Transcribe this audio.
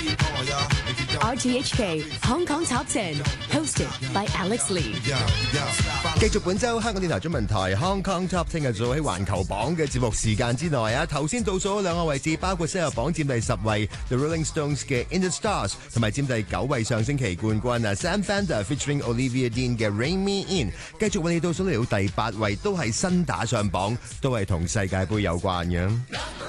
RTHK Hong Kong Top 10 hosted by Alex Lee。 繼續本周香港電台中文台 Hong Kong Top 10日做喺環球榜嘅節目時間之內啊，頭先倒數咗兩個位置，包括新入榜佔第10位 The Rolling Stones 嘅 In the Stars， 同埋佔第9位上星期冠軍啊 Sam Fender featuring Olivia Dean 嘅 Rain Me In。繼續為你倒數嚟到第8位，都係新打上榜，都係同世界盃有關嘅。